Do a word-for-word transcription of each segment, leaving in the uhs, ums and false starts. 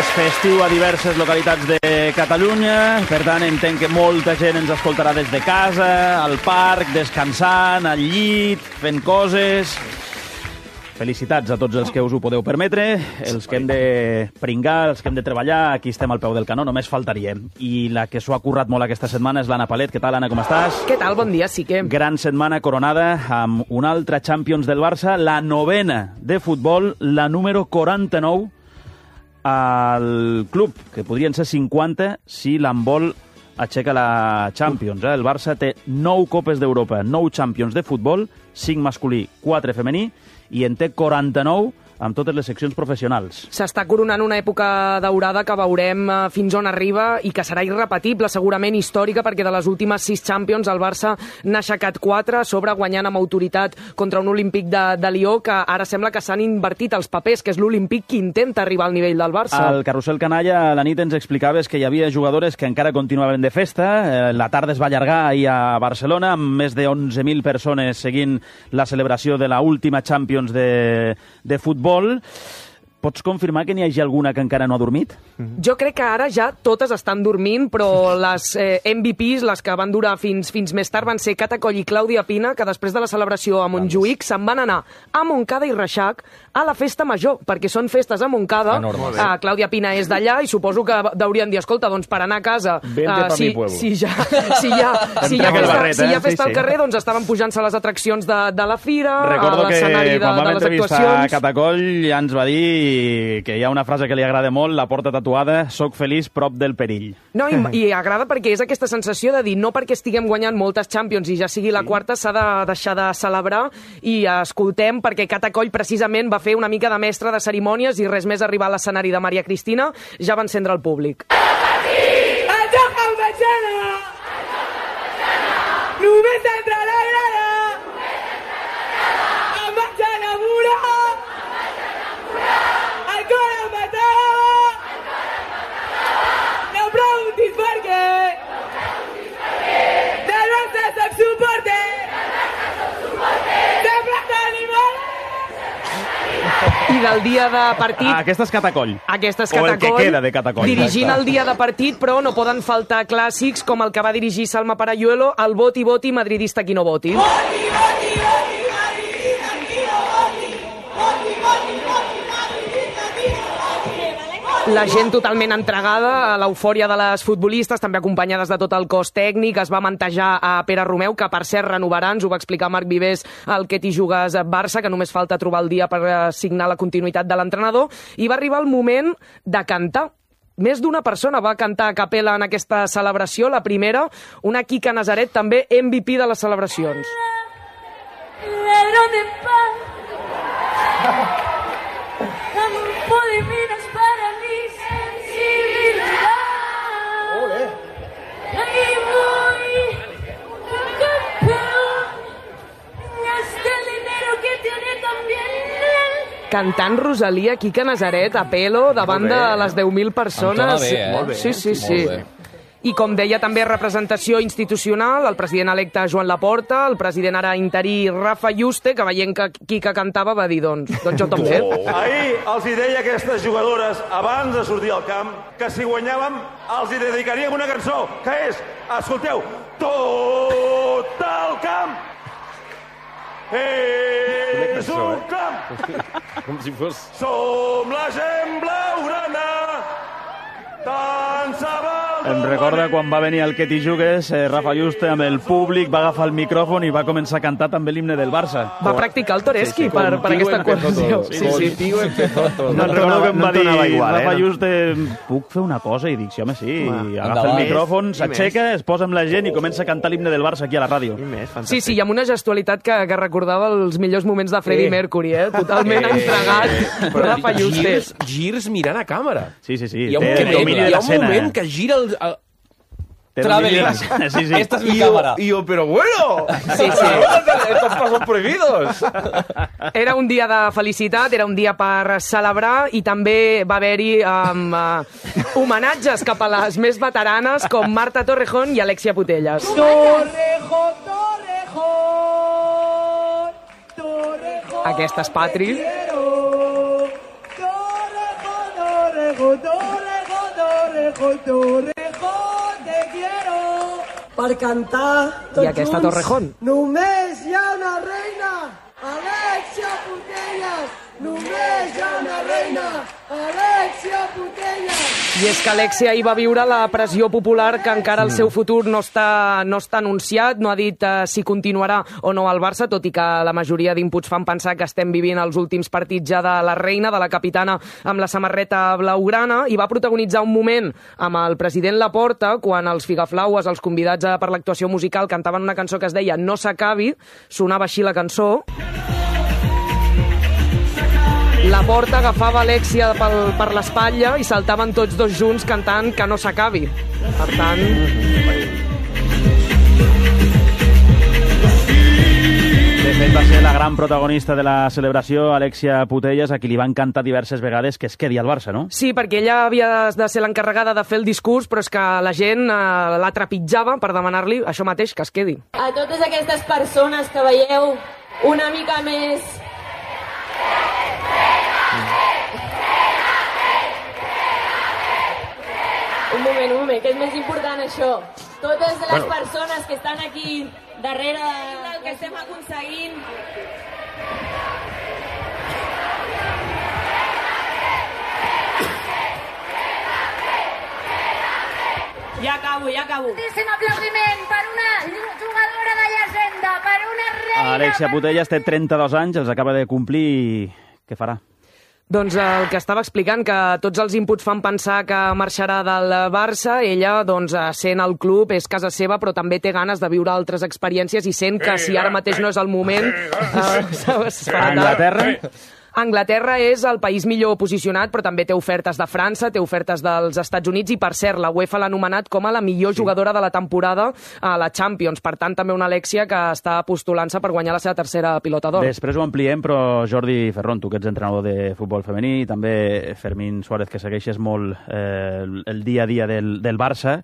és festiu a diverses localitats de Catalunya, per tant entenc que molta gent ens escoltarà des de casa, al parc, descansant, al llit, fent coses. Felicitats a tots els que us ho podeu permetre, els que hem de pringar, els que hem de treballar, aquí estem al peu del canó, només faltaria. I la que s'ho ha currat molt aquesta setmana és l'Anna Palet. Què tal, Anna, com estàs? Què tal? Bon dia, sí que... Gran setmana coronada amb una altra Champions del Barça, la novena de futbol, la número quaranta-nou al club, que podrien ser cinquanta si l'handbol aixeca la Champions. Eh? El Barça té nou Copes d'Europa, nou Champions de futbol, cinc masculí, quatre femení, i en té quaranta-nou amb totes les seccions professionals. S'està coronant una època daurada que veurem fins on arriba i que serà irrepetible, segurament històrica, perquè de les últimes sis Champions el Barça n'ha aixecat quatre, a sobre guanyant amb autoritat contra un Olímpic de, de Lió, que ara sembla que s'han invertit els papers, que és l'Olímpic qui intenta arribar al nivell del Barça. Al Carrusel Canalla a la nit ens explicaves que hi havia jugadores que encara continuaven de festa. La tarda es va allargar ahir a Barcelona amb més de onze mil persones seguint la celebració de la última Champions de, de futbol. Pots confirmar que n'hi hagi alguna que encara no ha dormit? Jo crec que ara ja totes estan dormint, però les eh, M V Ps, les que van durar fins, fins més tard, van ser Cata Coll i Clàudia Pina, que després de la celebració a Montjuïc se'n van anar a Montcada i Reixac a la festa major, perquè són festes a Montcada. Ah, Clàudia Pina és d'allà i suposo que deurien dir, escolta, doncs per anar a casa, uh, si, si, ja, si, ja, si, ja festa, barret, eh? si hi ha festa sí, al carrer, doncs estaven pujant-se a les atraccions de, de la fira, recordo a l'escenari de, de les actuacions. Recordo que quan vam entrevistar a Cata Coll ja ens va dir que hi ha una frase que li agrada molt, la porta tatuada: soc feliç prop del perill. No, i, i agrada perquè és aquesta sensació de dir, no perquè estiguem guanyant moltes Champions i ja sigui la quarta, s'ha de deixar de celebrar, i escoltem, perquè Cata Coll precisament va fer una mica de mestre de cerimònies i res més arribar a l'escenari de Maria Cristina, ja va encendre el públic. Només entra la grada, em vaig enamorar, el cor em matava, no preguntis per què, del Barça soc suporter, sempre t'animaré. I del dia de partit... Ah, aquesta és Cata Coll. Aquesta és Cata Coll. O el que queda de Cata Coll. Dirigint el dia de partit, però no poden faltar clàssics com el que va dirigir Salma Parayuelo, el voti, voti, madridista qui no voti. Voti, voti, voti, madridista qui no voti. Voti, voti, voti, madridista qui no voti. La gent totalment entregada a l'eufòria de les futbolistes, també acompanyades de tot el cos tècnic. Es va mantejar a Pere Romeu, que per cert renovarà, ens ho va explicar Marc Vivers, el que t'hi jugues a Barça, que només falta trobar el dia per signar la continuïtat de l'entrenador, i va arribar el moment de cantar. Més d'una persona va cantar a capella en aquesta celebració. La primera, una Quica Nazaret, també M V P de les celebracions. Ladrón de paz, campo de minas para mi sensibilidad. Ole. Ahí voy, campeón, y hasta el dinero que tiene también él. Cantant Rosalia, Quica Nazaret, a pelo, davant de les deu mil persones. Bé, eh? Molt bé. Sí, sí, sí. I com deia, també representació institucional, el president electe Joan Laporta, el president ara interí Rafa Yuste, que veient que Quica cantava va dir, doncs, doncs jo també. Oh. Ahir els hi deia a aquestes jugadores, abans de sortir al camp, que si guanyàvem els hi dedicaríem una cançó, que és, escolteu, tot el camp és un camp. Com si fos... Som la gent blaugrana, tant se val. Em recorda quan va venir el Que t'hi jugues, eh, Rafa Yuste amb el públic, va agafar el micròfon i va començar a cantar també l'himne del Barça. Va practicar el Toreski sí, sí, per, per aquesta actuació. Sí, sí. Contigo empezó todo. No, recordo que em va dir igual, Rafa eh? Yuste, puc fer una cosa? I dic, sí, home, sí. Va, I agafa endavant. el micròfon, s'aixeca, es posa amb la gent i comença a cantar l'himne del Barça aquí a la ràdio. Sí, sí, i amb una gestualitat que, que recordava els millors moments de Freddie Eh. Mercury, eh? Totalment Eh. entregat, Rafa Yuste. Girs, girs mirant a càmera. Sí, sí, sí. Hi ha un, Té moment, domini hi de ha la un escena. moment que gira el... el... Té domini de la Traveling. escena, sí, sí. Esta es mi Y yo, cámara. y yo, pero bueno, Sí, sí. estos pasos prohibidos. Era un dia de felicitat, era un dia per celebrar, i també va haver-hi um, uh, homenatges cap a les més veteranes com Marta Torrejón i Alexia Putellas. Torrejón, Torrejón, Torrejón. Aquesta és Patri. Torrejón, Torrejón, Torrejón. Torrejón, Torrejón, te quiero. Per cantar tots I aquesta junts, Torrejón. Només hi ha una reina, Alexia Putellas. Només hi ha una reina, Alexia Putellas. I és que Alexia hi va viure la pressió popular que encara el seu futur no està, no està anunciat, no ha dit uh, si continuarà o no al Barça, tot i que la majoria d'inputs fan pensar que estem vivint els últims partits ja de la reina, de la capitana amb la samarreta blaugrana, i va protagonitzar un moment amb el president Laporta quan els Figaflaues, els convidats per l'actuació musical, cantaven una cançó que es deia No s'acabi, sonava així la cançó. La Porta agafava Alexia pel, per l'espatlla i saltaven tots dos junts cantant Que no s'acabi. Per tant... De fet, va ser la gran protagonista de la celebració, Alexia Putellas, a qui li van cantar diverses vegades que es quedi al Barça, no? Sí, perquè ella havia de ser l'encarregada de fer el discurs, però és que la gent eh, la trepitjava per demanar-li això mateix, que es quedi. A totes aquestes persones que veieu una mica més... Un moment, un moment, que és més important això. Totes les bueno. persones que estan aquí darrere del que estem aconseguint... Ja acabo, ja acabo. Moltíssim aplaudiment per una jugadora de llegenda, per una reina... Alexia Putellas té trenta-dos anys, els acaba de complir i què farà? Doncs el que estava explicant, que tots els inputs fan pensar que marxarà del Barça, ella, doncs, sent el club, és casa seva, però també té ganes de viure altres experiències i sent que si ara mateix no és el moment... Eh, Anglaterra? Anglaterra és el país millor posicionat, però també té ofertes de França, té ofertes dels Estats Units i, per cert, la UEFA l'ha anomenat com a la millor sí. jugadora de la temporada a la Champions. Per tant, també una Alexia que està postulant-se per guanyar la seva tercera pilota d'or. Després ho ampliem, però Jordi Ferrón, tu que ets entrenador de futbol femení, i també Fermín Suárez, que segueixes molt eh, el dia a dia del, del Barça.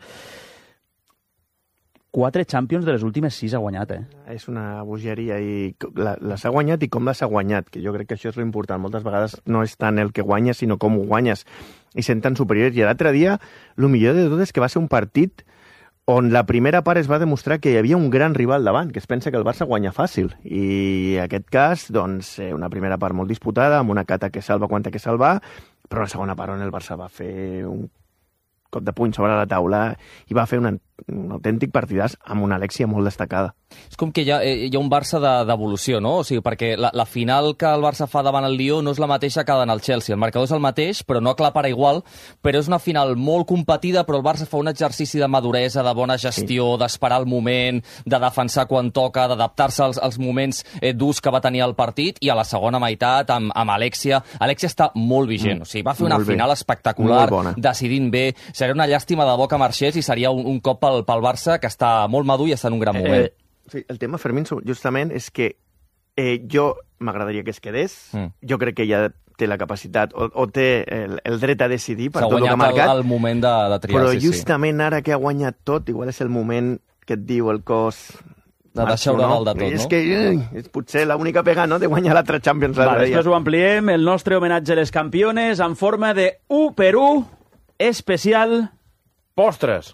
Quatre Champions de les últimes sis ha guanyat, eh? És una bogeria i les ha guanyat i com les ha guanyat, que jo crec que això és l'important. Moltes vegades no és tant el que guanyes, sinó com ho guanyes. I sent tan superiors. I l'altre dia, el millor de tot és que va ser un partit on la primera part es va demostrar que hi havia un gran rival davant, que es pensa que el Barça guanya fàcil. I en aquest cas, doncs, una primera part molt disputada, amb una Cata que salva quan té que salvar, però la segona part on el Barça va fer un cop de puny sobre la taula i va fer un, un autèntic partidàs amb una Alexia molt destacada. És com que hi ha, hi ha un Barça d'evolució, no? O sigui, perquè la, la final que el Barça fa davant el Lió no és la mateixa que davant el Chelsea. El marcador és el mateix, però no aclapara igual, però és una final molt competida, però el Barça fa un exercici de maduresa, de bona gestió, sí. d'esperar el moment, de defensar quan toca, d'adaptar-se als, als moments eh, durs que va tenir el partit, i a la segona meitat, amb, amb Alexia. Alexia està molt vigent, mm. o sigui, va fer una molt final bé. espectacular, decidint bé. Seria una llàstima de bo que marxés i seria un, un cop pel, pel Barça, que està molt madur i està en un gran moment. Eh, sí, el tema, Fermín, justament és que eh, jo m'agradaria que es quedés. Mm. Jo crec que ja té la capacitat o, o té el, el dret a decidir per tot el que ha marcat. El, el moment de, de triar, però sí, justament sí. ara que ha guanyat tot, igual és el moment que et diu el cos... De deixar-ho no? dalt de tot, és no? que eh, és potser l'única pega, no?, de guanyar l'altre Champions. Va, després ho ampliem, el nostre homenatge a les campiones en forma de u per u especial... Postres.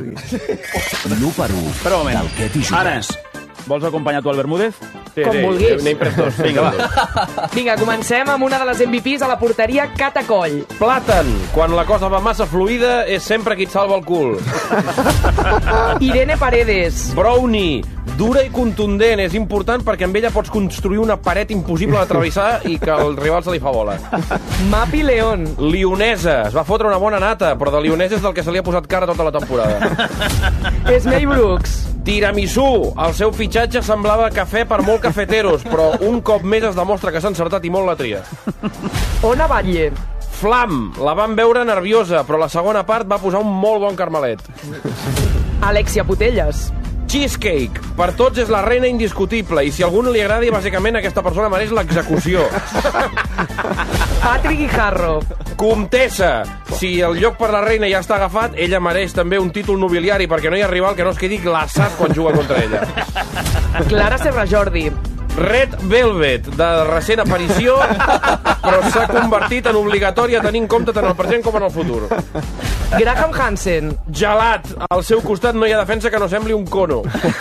L'u per u del que t'hi jugues. Ara, vols acompanyar tu, Albert Bermúdez? Sí, Com sí, vulguis. Anem pres dos. Vinga, va. Vinga, comencem amb una de les M V Ps a la porteria, Cata Coll. Plàtan. Quan la cosa va massa fluida és sempre qui et salva el cul. Irene Paredes. Brownie. Dura i contundent. És important perquè amb ella pots construir una paret impossible de travessar i que el rival se li fa bola. Mapi León. Lionesa. Es va fotre una bona nata, però de lionesa és del que se li ha posat cara tota la temporada. Esmei Brooks. Tiramisú. El seu fitxatge semblava cafè per molt cafeteros, però un cop més es demostra que s'ha encertat i molt la tria. Ona Batlle. Flam. La van veure nerviosa, però la segona part va posar un molt bon carmelet. Alexia Putellas. Cheesecake. Per tots és la reina indiscutible, i si a algú no li agradi, bàsicament aquesta persona mereix l'execució. Patrick Guijarro. Comtessa. Si el lloc per la reina ja està agafat, ella mereix també un títol nobiliari, perquè no hi ha rival que no es quedi glaçat quan juga contra ella. Clara Serrajordi. Red Velvet, de recent aparició, però s'ha convertit en obligatòria tenir en compte tant el present com en el futur. Graham Hansen. Gelat, al seu costat no hi ha defensa que no sembli un cono.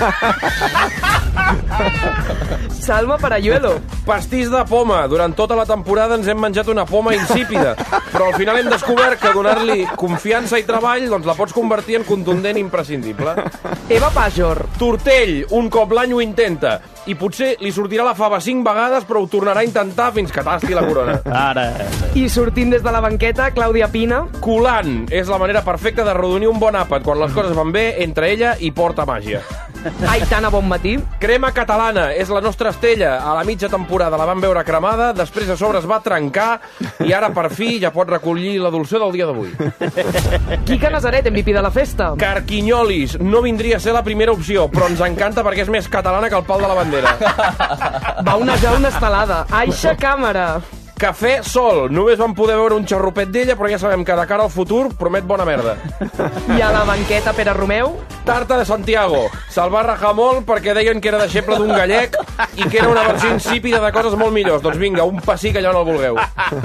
Salma Parayuelo. Pastís de poma. Durant tota la temporada ens hem menjat una poma insípida, però al final hem descobert que donar-li confiança i treball doncs la pots convertir en contundent i imprescindible. Eva Pajor. Tortell, un cop l'any ho intenta, i potser li sortirà la fava cinc vegades, però ho tornarà a intentar fins que tasti la corona. Ara. I sortint des de la banqueta, Clàudia Pina. Colant, és la manera perfecta de rodonir un bon àpat quan les coses van bé entre ella i Porta Màgia. Aitana Bonmatí. Crema catalana, és la nostra Estella. A la mitja temporada la van veure cremada, després a sobre es va trencar i ara per fi ja pot recollir la dolçor del dia d'avui. Quica Nazaret, M V P de la festa. Carquinyolis, no vindria a ser la primera opció, però ens encanta perquè és més catalana que el pal de la bandera. Va onejar una estelada. Aixa Càmera. Cafè Sol, només vam poder veure un xarrupet d'ella, però ja sabem que de cara al futur promet bona merda. I a la banqueta, Pere Romeu. Tarta de Santiago. Se'l va rajar molt perquè deien que era deixeble d'un gallec i que era una versió insípida de coses molt millors. Doncs vinga, un pessic allà on el vulgueu.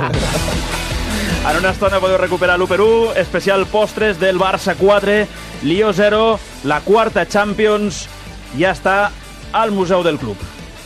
En una estona podeu recuperar l'u per u, especial postres del Barça quatre, Lió zero, la quarta Champions, ja està al Museu del Club.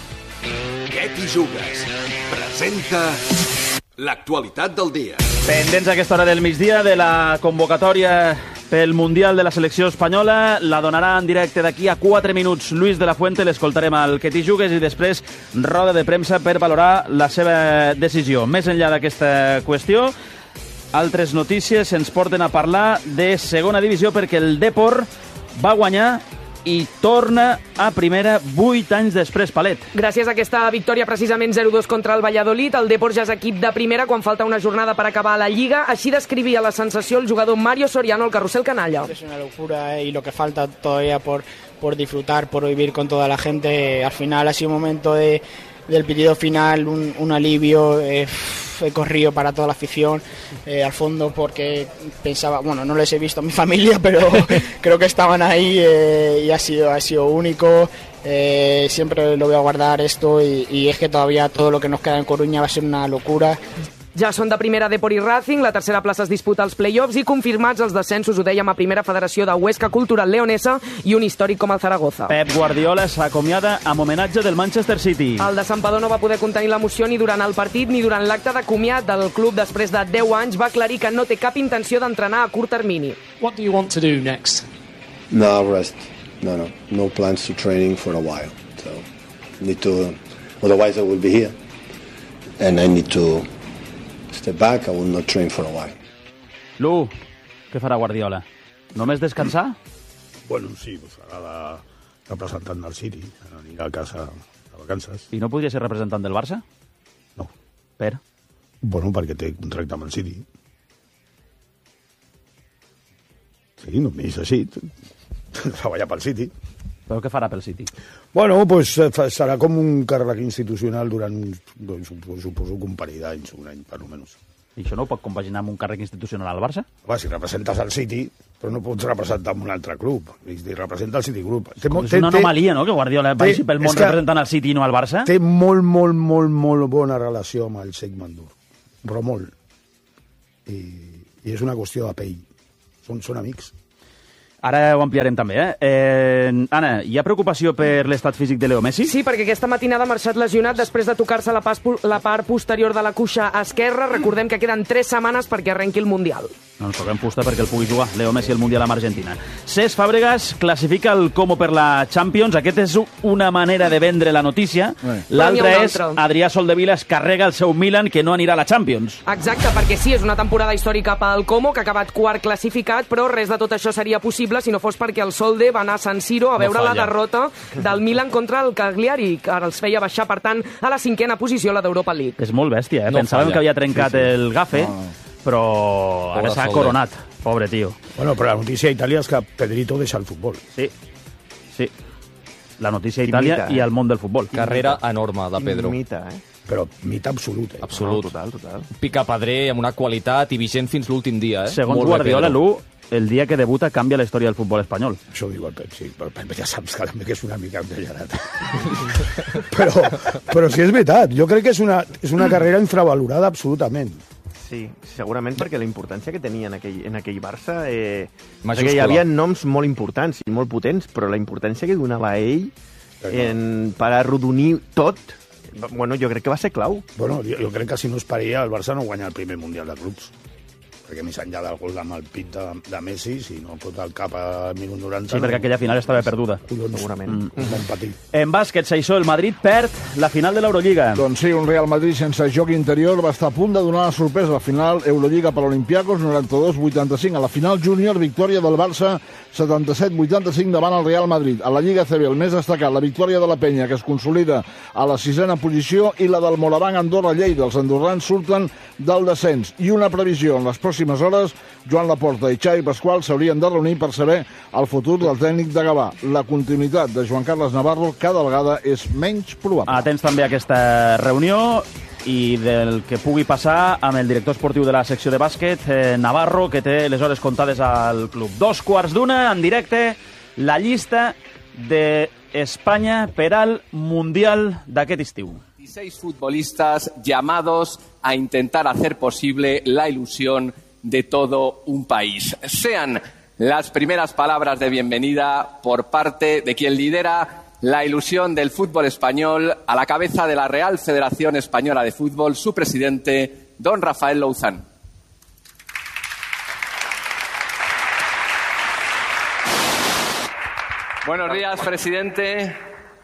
Què t'hi jugues? Presenta l'actualitat del dia. Pendents a aquesta hora del migdia de la convocatòria pel Mundial de la selecció espanyola. La donarà en directe d'aquí a quatre minuts Luis de la Fuente. L'escoltarem al Que t'hi jugues i després roda de premsa per valorar la seva decisió. Més enllà d'aquesta qüestió, altres notícies ens porten a parlar de segona divisió perquè el Depor va guanyar i torna a primera vuit anys després, Palet. Gràcies a aquesta victòria precisament zero dos contra el Valladolid, el Depor ja és equip de primera quan falta una jornada per acabar la Lliga. Així descrivia la sensació el jugador Mario Soriano al Carrusel Canalla. Es una locura eh, y lo que falta todavía por, por disfrutar, por vivir con toda la gente. Al final ha sido un momento de, del pitido final, un, un alivio. Eh, he corrido para toda la afición eh, al fondo porque pensaba, bueno, no les he visto a mi familia, pero creo que estaban ahí eh, y ha sido, ha sido único. Eh, siempre lo voy a guardar esto y, y es que todavía todo lo que nos queda en Coruña va a ser una locura. Ja són de primera Depor i Racing, la tercera plaça es disputa als play-offs i confirmats els descensos, ho dèiem, a primera federació de Huesca Cultural Leonesa i un històric com el Zaragoza. Pep Guardiola s'acomiada amb homenatge del Manchester City. El de Santpedor no va poder contenir l'emoció ni durant el partit ni durant l'acte de comiat del club després de deu anys. Va aclarir que no té cap intenció d'entrenar a curt termini. What do you want to do next? No, rest. No, no. No plans to training for a while. So, need to... Otherwise I will be here. And I need to... step back, I will not train for a while. Lu, què farà Guardiola? Només descansar? Bueno, sí, pues farà la representant del City, anirà a casa de vacances. I no podria ser representant del Barça? No. Per? Bueno, perquè té contracte amb el City. Sí, només així. Treballar pel City. Però què farà pel City? Bueno, pues serà com un càrrec institucional durant, doncs, suposo que un parell d'anys, un any, per almenys. I això no ho pot compaginar amb un càrrec institucional al Barça? Va, si representes el City, però no pots representar amb un altre club. És dir, representa el City Group. Té, és una anomalia, no?, que Guardiola vagi pel món representant el City i no el Barça. Té molt, molt, molt, molt bona relació amb el Sheikh Mandur. Però molt. I, i és una qüestió de pell. Són, són amics. Ara ho ampliarem també, eh? eh? Anna, hi ha preocupació per l'estat físic de Leo Messi? Sí, perquè aquesta matinada ha marxat lesionat després de tocar-se la, la part posterior de la cuixa esquerra. Recordem que queden tres setmanes perquè arrenqui el Mundial. No ens toquem fusta perquè el pugui jugar Leo Messi al Mundial amb Argentina. Cesc Fàbregas classifica el Como per la Champions. Aquest és una manera de vendre la notícia. L'altra és Adrià Soldevila es carrega el seu Milan, que no anirà a la Champions. Exacte, perquè sí, és una temporada històrica pel Como, que ha acabat quart classificat, però res de tot això seria possible si no fos perquè el Solde va anar a San Siro a veure no la derrota del Milan contra el Cagliari, que ara els feia baixar, per tant, a la cinquena posició, la d'Europa League. És molt bèstia, eh? No Pensàvem falla. que havia trencat sí, sí. el gafe, no. però Pobre ara s'ha coronat. Pobre tio. Bueno, però la notícia a Itàlia és que Pedrito deixa el futbol. Sí, sí. La notícia a Itàlia mita, eh? i al món del futbol. Carrera enorme de Pedro. Mita, eh? Però mita absolut, eh? Absolut. No, total, total. Picapedrer amb una qualitat i vigent fins l'últim dia, eh? Segons Molt Guardiola, l'U, el dia que debuta canvia la història del futbol espanyol. Això ho diu el Pep, sí, però el Pep ja saps que també que és una mica endellerat. però, però sí és veritat, jo crec que és una, és una carrera infravalorada absolutament. Sí, segurament perquè la importància que tenia en aquell, en aquell Barça... Eh, Majúscula. perquè hi havia noms molt importants i molt potents, però la importància que donava ell en, per arrodonir tot, bueno, jo crec que va ser clau. Bueno, jo, jo crec que si no es paria, el Barça no guanya el primer Mundial de Clubs. Perquè més enllà del gol amb el pit de, de Messi, si no fot el cap al minut noranta... Sí, perquè aquella final estava perduda. Collons, segurament. Mm. Vam patir. En bàsquet, això, el Madrid perd la final de l'Eurolliga. Doncs sí, un Real Madrid sense joc interior va estar a punt de donar la sorpresa. La final Eurolliga per l'Olympiakos, noranta-dos vuitanta-cinc. A la final júnior, victòria del Barça, setanta-set vuitanta-cinc davant el Real Madrid. A la Lliga C B, el més destacat, la victòria de la Penya, que es consolida a la sisena posició, i la del Moraván Andorra-Lleida. Els andorrans surten del descens. I una previsió en les pròximes hores, Joan Laporta i Xavi Pasqual s'haurien de reunir per saber el futur del tècnic de Gavà. La continuïtat de Joan Carles Navarro cada vegada és menys probable. Atents també a aquesta reunió i del que pugui passar amb el director esportiu de la secció de bàsquet, eh, Navarro, que té les hores comptades al club. Dos quarts d'una, en directe, la llista d'Espanya per al Mundial d'aquest estiu. dieciséis futbolistas llamados a intentar hacer posible la ilusión de todo un país. Sean las primeras palabras de bienvenida por parte de quien lidera la ilusión del fútbol español a la cabeza de la Real Federación Española de Fútbol, su presidente, don Rafael Louzán. Buenos días, presidente.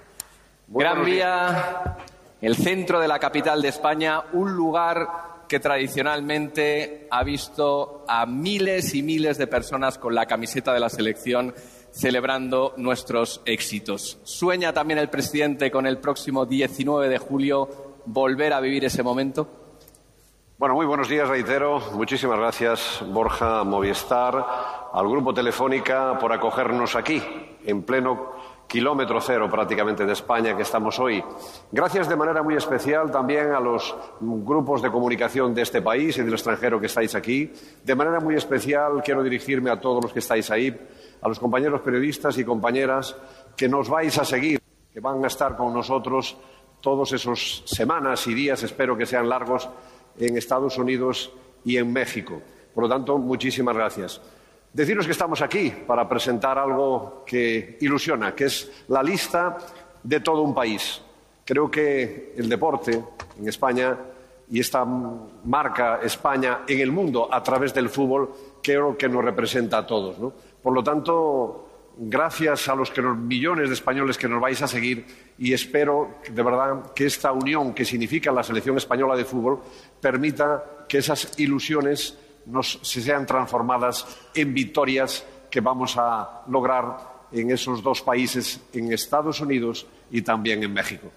Gran Vía, el centro de la capital de España, un lugar que tradicionalmente ha visto a miles y miles de personas con la camiseta de la selección celebrando nuestros éxitos. ¿Sueña también el presidente con el próximo diecinueve de julio volver a vivir ese momento? Bueno, muy buenos días, reitero. Muchísimas gracias, Borja, Movistar, al Grupo Telefónica por acogernos aquí, en pleno kilómetro cero prácticamente de España que estamos hoy. Gracias de manera muy especial también a los grupos de comunicación de este país y del extranjero que estáis aquí. De manera muy especial quiero dirigirme a todos los que estáis ahí, a los compañeros periodistas y compañeras que nos vais a seguir, que van a estar con nosotros todos esos semanas y días, espero que sean largos, en Estados Unidos y en México. Por lo tanto, muchísimas gracias. Deciros que estamos aquí para presentar algo que ilusiona, que es la lista de todo un país. Creo que el deporte en España y esta marca España en el mundo a través del fútbol creo que nos representa a todos, ¿no? Por lo tanto, gracias a los que nos, millones de españoles que nos vais a seguir y espero de verdad que esta unión que significa la selección española de fútbol permita que esas ilusiones nos se sean transformadas en victorias que vamos a lograr en esos dos países, en Estados Unidos y también en México.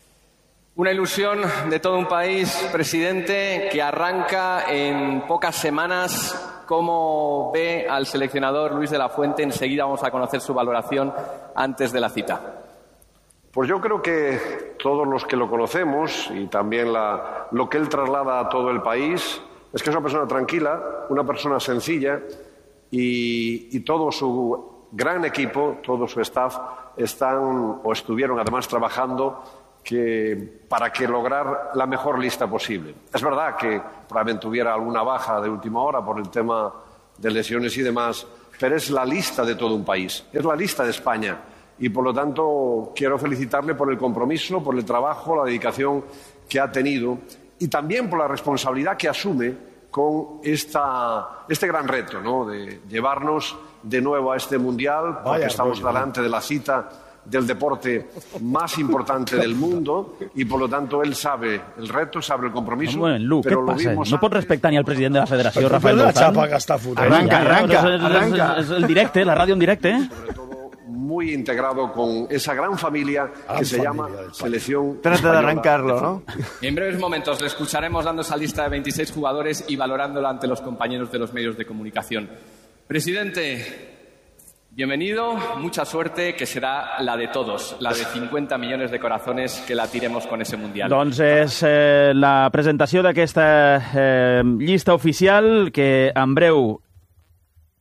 Una ilusión de todo un país, presidente, que arranca en pocas semanas. ¿Cómo ve al seleccionador Luis de la Fuente? Enseguida vamos a conocer su valoración antes de la cita. Pues yo creo que todos los que lo conocemos y también la, lo que él traslada a todo el país es que es una persona tranquila, una persona sencilla y, y todo su gran equipo, todo su staff están o estuvieron además trabajando que, para que lograr la mejor lista posible. Es verdad que probablemente hubiera alguna baja de última hora por el tema de lesiones y demás, pero es la lista de todo un país, es la lista de España. Y por lo tanto quiero felicitarle por el compromiso, por el trabajo, la dedicación que ha tenido y también por la responsabilidad que asume con esta, este gran reto, ¿no?, de llevarnos de nuevo a este Mundial, porque Vaya estamos rollo, delante de la cita del deporte más importante del mundo y por lo tanto él sabe el reto, sabe el compromiso. Bueno, Lu, però què et lo passa? vimos No pots respectar ni al president de la federació, Però Rafael la Louzán. xapa que està fotent. Arranca, arranca, És, és, arranca. és, és el directe, la ràdio en directe. Eh? muy integrado con esa gran familia Gran que se familia llama del país. Selección Trata de Española arrancarlo, de ¿no? Fútbol. En breves momentos le escucharemos dando esa lista de veintiséis jugadores y valorándola ante los compañeros de los medios de comunicación. Presidente, bienvenido, mucha suerte, que será la de todos, la de cincuenta millones de corazones que la tiremos con ese Mundial. Doncs és eh, la presentació d'aquesta eh, llista oficial que en breu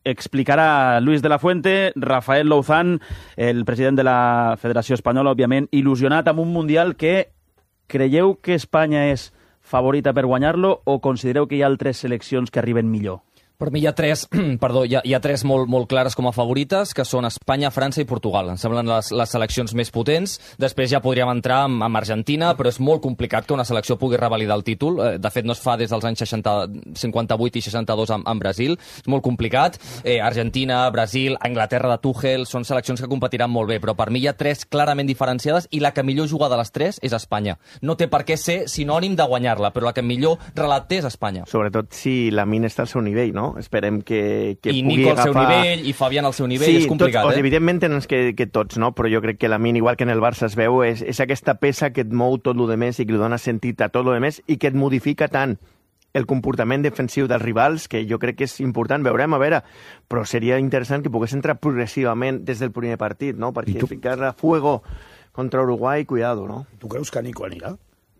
explicarà Luis de la Fuente. Rafael Louzán, el president de la Federació Espanyola, òbviament, il·lusionat amb un Mundial que creieu que Espanya és favorita per guanyar-lo o considereu que hi ha altres seleccions que arriben millor? Per mi hi ha tres, perdó, hi ha, hi ha tres molt, molt clares com a favorites, que són Espanya, França i Portugal. Em semblen les, les seleccions més potents. Després ja podríem entrar amb, amb Argentina, però és molt complicat que una selecció pugui revalidar el títol. De fet, no es fa des dels anys seixanta, cinquanta-vuit i seixanta-dos amb, amb Brasil. És molt complicat. Eh, Argentina, Brasil, Anglaterra de Tuchel, són seleccions que competiran molt bé, però per mi hi ha tres clarament diferenciades i la que millor juga de les tres és Espanya. No té per què ser sinònim de guanyar-la, però la que millor relat té és Espanya. Sobretot si la Mina està al seu nivell, no? Esperem que, que I pugui Nico agafar... al seu nivell, i Fabián al seu nivell, sí, és complicat, tots, eh? Evidentment tens que, que tots, no? Però jo crec que la Mina, igual que en el Barça es veu, és, és aquesta peça que et mou tot lo de més i que li dona sentit a tot lo de més i que et modifica tant el comportament defensiu dels rivals, que jo crec que és important, veurem, a veure, però seria interessant que pogués entrar progressivament des del primer partit, no? Perquè ficar a fuego contra Uruguai, cuidado, no? Tu creus que Nico anirà?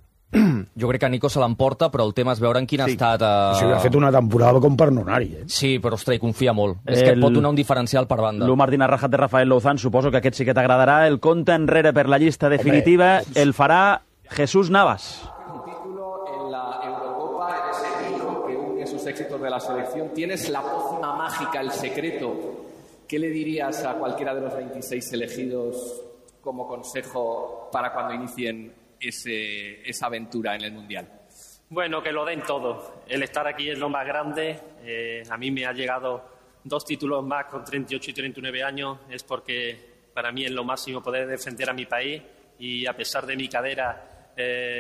Jo crec que Nico se l'emporta, però el tema és veure en quin sí. estat... Eh... O sigui, ha fet una temporada com per no anar-hi, eh? Sí, però, ostres, hi confia molt. El... És que et pot donar un diferencial per banda. L'U Martín Arrajat de Rafael Louzán, suposo que aquest sí que t'agradarà. El compte enrere per la llista definitiva Hombre. el farà Jesús Navas. Un título en la Eurocopa, en ese hilo que une sus éxitos de la selección. Tienes la pócima mágica, el secreto. ¿Qué le dirías a cualquiera de los veintiséis elegidos como consejo para cuando inicien Ese, esa aventura en el Mundial? Bueno, que lo den todo. El estar aquí es lo más grande. Eh, a mí me ha llegado dos títulos más con treinta y ocho y treinta y nueve años. Es porque para mí es lo máximo poder defender a mi país y a pesar de mi cadera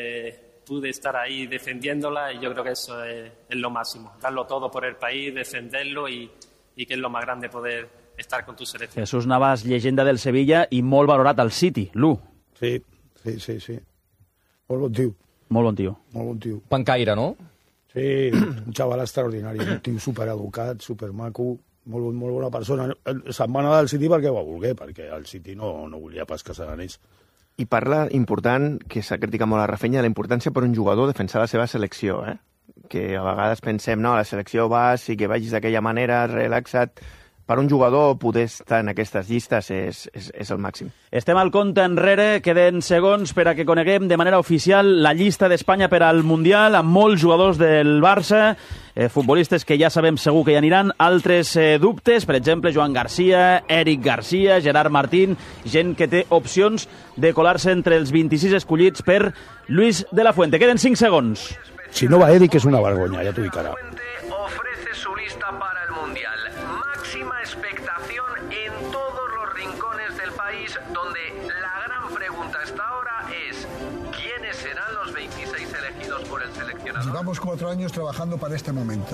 eh, pude estar ahí defendiéndola y yo creo que eso es, es lo máximo. Darlo todo por el país, defenderlo y, y que es lo más grande poder estar con tu selección. Jesús Navas, llegenda del Sevilla i molt valorat al City. Lu. Sí, sí, sí, sí. Molt bon tio. Molt bon tio. Molt bon tio. Pancaire, no? Sí, un xaval extraordinari, un tio supereducat, supermaco, molt, molt bona persona. Se'n va anar del City perquè va voler, perquè el City no, no volia pas que se n'anés. I parla, important, que s'ha criticat molt a Rafinha, la importància per un jugador defensar la seva selecció, eh? Que a vegades pensem, no, la selecció vas i que vagis d'aquella manera, relaxat. Per un jugador poder estar en aquestes llistes és, és, és el màxim. Estem al compte enrere, queden segons per a que coneguem de manera oficial la llista d'Espanya per al Mundial, amb molts jugadors del Barça, eh, futbolistes que ja sabem segur que hi aniran, altres eh, dubtes, per exemple, Joan Garcia, Eric Garcia, Gerard Martín, gent que té opcions de colar-se entre els vint-i-sis escollits per Luis de la Fuente. Queden cinc segons. Si no va Eric és una vergonya, ja t'ho dic ara. Ofrece su lista para el Mundial. Máxima expectación en todos los rincones del país, donde la gran pregunta hasta ahora es ¿quiénes serán los veintiséis elegidos por el seleccionador? Llevamos cuatro años trabajando para este momento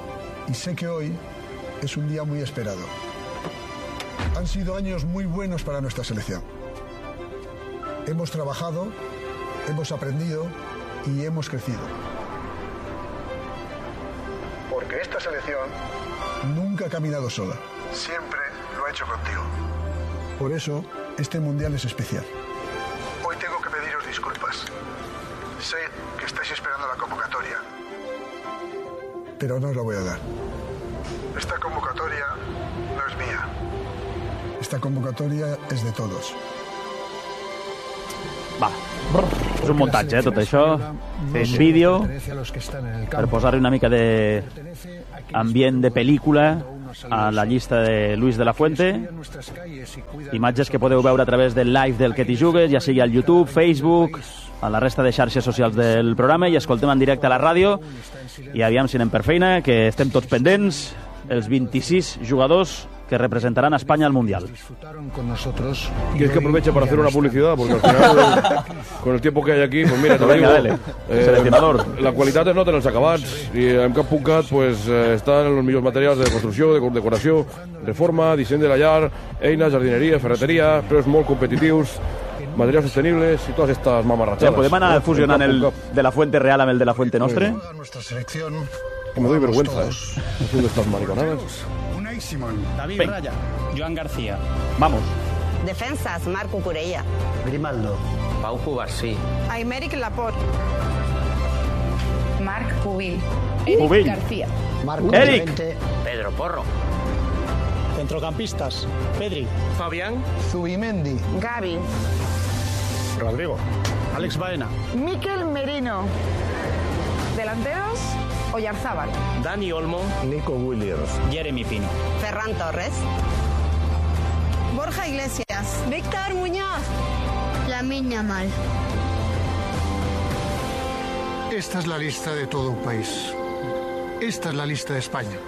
y sé que hoy es un día muy esperado. Han sido años muy buenos para nuestra selección. Hemos trabajado, hemos aprendido y hemos crecido. Porque esta selección nunca ha caminado sola. Siempre lo ha hecho contigo. Por eso, este Mundial es especial. Hoy tengo que pediros disculpas. Sé que estáis esperando la convocatoria. Pero no os la voy a dar. Esta convocatoria no es mía. Esta convocatoria es de todos. Va, és un muntatge, eh, tot això. Un vídeo per posar-hi una mica d'ambient de pel·lícula a la llista de Luis de la Fuente. Imatges que podeu veure a través del live del Que t'hi jugues, ja sigui al YouTube, Facebook, a la resta de xarxes socials del programa, i escoltem en directe a la ràdio. I aviam si anem per feina, que estem tots pendents, els vint-i-sis jugadors que representarán a España al Mundial. Con nosotros. ¿Quieres que aproveche para hacer una publicidad? Porque al final, con el tiempo que hay aquí, pues mira, te lo digo, eh, seleccionador. La qualitat es nota en els acabats, i en cap punt cat pues, eh, estan els millors materials de construcció, de decoració, reforma, disseny de la llar, eines, jardineria, ferreteria, preus molt competitius, materials sostenibles i totes estas mamarratxades. Ja, podem anar fusionant el de la Fuente real amb el de la Fuente nostre? Que me doy vergüenza, ¿eh? Haciendo estas mariconadas. Unai Simón. David Ven. Raya. Joan García. Vamos. Defensas, Marco Curella. Grimaldo. Pau Cubarsí. Aymeric Laporte. Marc Pubil. Pubil. García. Marco Eric. Llorente. Pedro Porro. Centrocampistas: Pedri, Fabián, Zubimendi, Gavi, Rodrigo, Alex Baena, Mikel Merino. Delanteros: Oyarzábal, Dani Olmo, Nico Williams, Jeremy Pino, Ferran Torres, Borja Iglesias, Víctor Muñoz, Lamine Yamal. Esta es la lista de todo un país. Esta es la lista de España.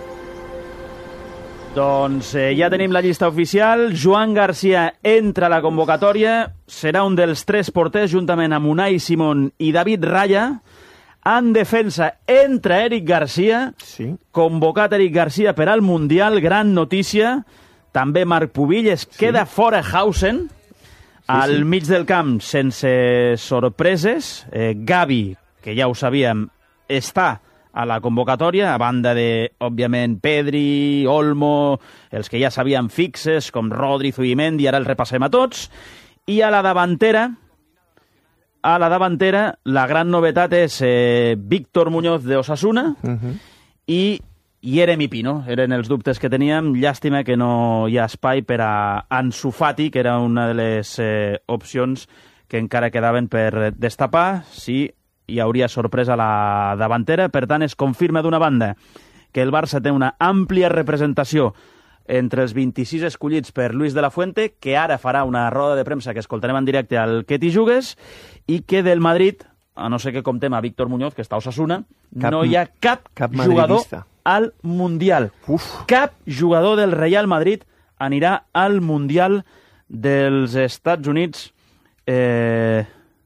Doncs eh, ja tenim la llista oficial. Joan Garcia entra a la convocatòria. Serà un dels tres porters, juntament amb Unai Simón i David Raya. En defensa entra Eric Garcia. Sí. Convocat Eric Garcia per al Mundial. Gran notícia. També Marc Pubill. Es queda sí. fora Hausen. Sí, al sí. mig del camp, sense sorpreses. Eh, Gavi, que ja ho sabíem, està a la convocatòria, a banda de, òbviament, Pedri, Olmo, els que ja sabíem fixes, com Rodri, Zubimendi, ara els repassem a tots. I a la davantera, a la davantera, la gran novetat és eh, Víctor Muñoz de Osasuna uh-huh. i Jeremy Pino. Eren els dubtes que teníem. Llàstima que no hi ha espai per a Ansu Fati, que era una de les eh, opcions que encara quedaven per destapar. Sí, hi hauria sorpresa a la davantera. Per tant, es confirma d'una banda que el Barça té una àmplia representació entre els vint-i-sis escollits per Luis de la Fuente, que ara farà una roda de premsa que escoltarem en directe al Que t'hi jugues, i que del Madrid, a no ser que comptem a Víctor Muñoz, que està a Osasuna, cap, no hi ha cap, cap jugador al Mundial. Uf. Cap jugador del Real Madrid anirà al Mundial dels Estats Units, eh,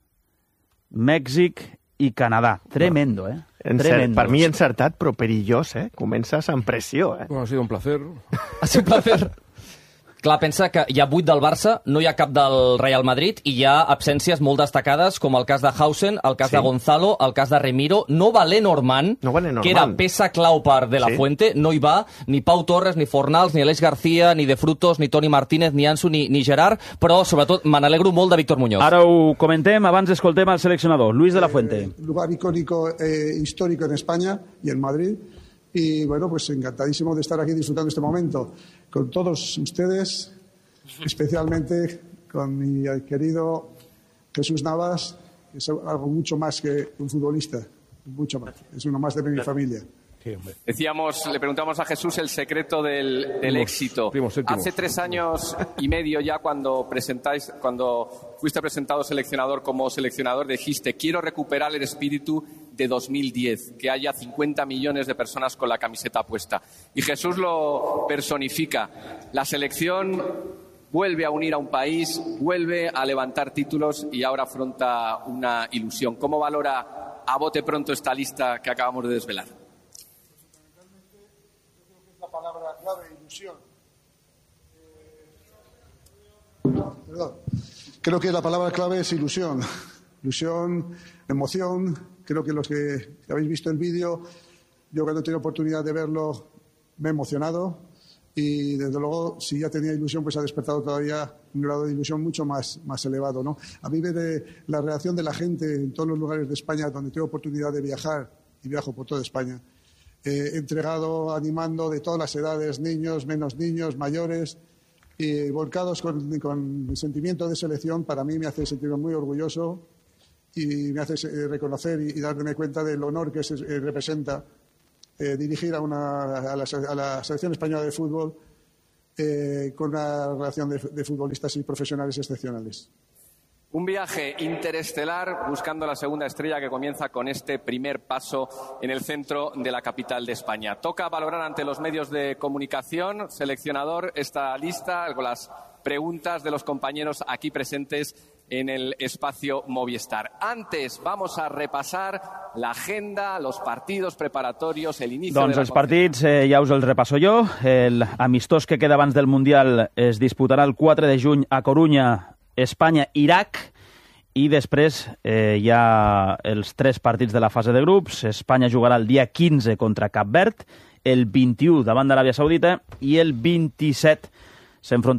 Mèxic i Canadà. Tremendo, eh? Encert, Tremendo. Per mi encertat, però perillós, eh? Comences amb pressió, eh? Bueno, ha sido un placer. Ha sido un placer. Clar, pensa que hi ha vuit del Barça, no hi ha cap del Real Madrid i hi ha absències molt destacades, com el cas de Hausen, el cas sí. de Gonzalo, el cas de Remiro. No va Lenormand, no que era peça clau per De La sí. Fuente, no hi va ni Pau Torres, ni Fornals, ni Aleix García, ni De Frutos, ni Toni Martínez, ni Ansu, ni, ni Gerard, però sobretot me n'alegro molt de Víctor Muñoz. Ara ho comentem, abans escoltem al seleccionador, Luis de la Fuente. Eh, lugar icónico, eh, histórico en España y en Madrid. Y bueno, pues encantadísimo de estar aquí disfrutando este momento con todos ustedes, especialmente con mi querido Jesús Navas, que es algo mucho más que un futbolista, mucho más, es uno más de mi familia. Decíamos, le preguntamos a Jesús el secreto del, del primos, éxito. Primos, Hace tres años y medio ya cuando presentáis, cuando fuiste presentado seleccionador como seleccionador, dijiste, quiero recuperar el espíritu de dos mil diez, que haya cincuenta millones de personas con la camiseta puesta. Y Jesús lo personifica. La selección vuelve a unir a un país, vuelve a levantar títulos y ahora afronta una ilusión. ¿Cómo valora a bote pronto esta lista que acabamos de desvelar? La palabra clave, ilusión. Perdón. Creo que la palabra clave es ilusión. Ilusión, emoción. Creo que los que habéis visto el vídeo, yo cuando he tenido oportunidad de verlo, me he emocionado. Y desde luego, si ya tenía ilusión, pues ha despertado todavía un grado de ilusión mucho más, más elevado, ¿no? A mí ver la reacción de la gente en todos los lugares de España donde tengo oportunidad de viajar, y viajo por toda España, Eh, entregado, animando de todas las edades, niños, menos niños, mayores, y volcados con, con el sentimiento de selección, para mí me hace sentirme muy orgulloso y me hace eh, reconocer y, y darme cuenta del honor que se eh, representa eh, dirigir a, una, a, la, a la selección española de fútbol eh, con una relación de, de futbolistas y profesionales excepcionales. Un viaje interestelar buscando la segunda estrella que comienza con este primer paso en el centro de la capital de España. Toca valorar ante los medios de comunicación, seleccionador, esta lista con las preguntas de los compañeros aquí presentes en el espacio Movistar. Antes vamos a repasar la agenda, los partidos preparatorios, el inicio doncs de la... els partits eh, ja us els repasso jo. El amistós que queda abans del Mundial es disputarà el quatre de juny a Corunya, Espanya, Iraq, i després eh, hi ha els tres partits de la fase de grups. Espanya jugarà el dia quinze contra Cap Verd, el vint-i-u davant d'Aràbia Saudita i el vint-i-set s'enfrontarà